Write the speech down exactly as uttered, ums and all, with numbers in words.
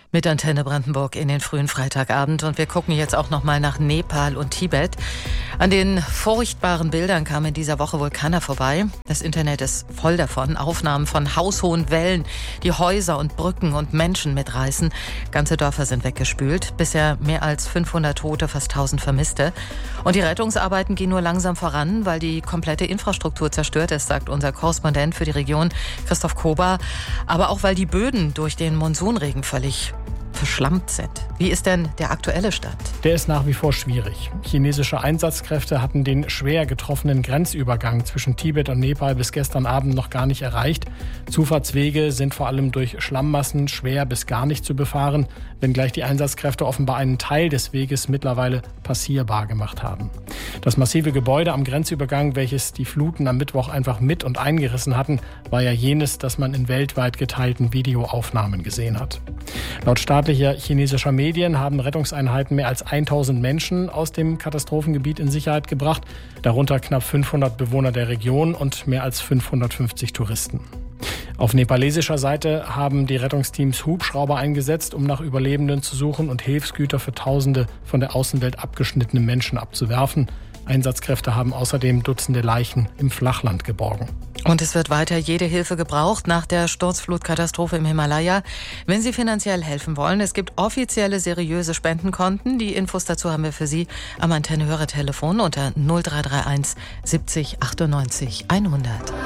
Mit Antenne Brandenburg in den frühen Freitagabend. Und wir gucken jetzt auch noch mal nach Nepal und Tibet. An den furchtbaren Bildern kam in dieser Woche wohl keiner vorbei. Das Internet ist voll davon. Aufnahmen von haushohen Wellen, die Häuser und Brücken und Menschen mitreißen. Ganze Dörfer sind weggespült. Bisher mehr als fünfhundert Tote, fast tausend Vermisste. Und die Rettungsarbeiten gehen nur langsam voran, weil die komplette Infrastruktur zerstört ist, sagt unser Korrespondent für die Region, Christoph Kober. Aber auch, weil die Böden durch den Monsunregen völlig verschlammt sind. Wie ist denn der aktuelle Stand? Der ist nach wie vor schwierig. Chinesische Einsatzkräfte hatten den schwer getroffenen Grenzübergang zwischen Tibet und Nepal bis gestern Abend noch gar nicht erreicht. Zufahrtswege sind vor allem durch Schlammmassen schwer bis gar nicht zu befahren, wenngleich die Einsatzkräfte offenbar einen Teil des Weges mittlerweile passierbar gemacht haben. Das massive Gebäude am Grenzübergang, welches die Fluten am Mittwoch einfach mit und eingerissen hatten, war ja jenes, das man in weltweit geteilten Videoaufnahmen gesehen hat. Laut staatlicher chinesischer Medien haben Rettungseinheiten mehr als tausend Menschen aus dem Katastrophengebiet in Sicherheit gebracht, darunter knapp fünfhundert Bewohner der Region und mehr als fünfhundertfünfzig Touristen. Auf nepalesischer Seite haben die Rettungsteams Hubschrauber eingesetzt, um nach Überlebenden zu suchen und Hilfsgüter für Tausende von der Außenwelt abgeschnittene Menschen abzuwerfen. Einsatzkräfte haben außerdem Dutzende Leichen im Flachland geborgen. Und es wird weiter jede Hilfe gebraucht nach der Sturzflutkatastrophe im Himalaya. Wenn Sie finanziell helfen wollen, es gibt offizielle, seriöse Spendenkonten. Die Infos dazu haben wir für Sie am Antenne-Hörertelefon unter null drei drei eins siebzig achtundneunzig hundert.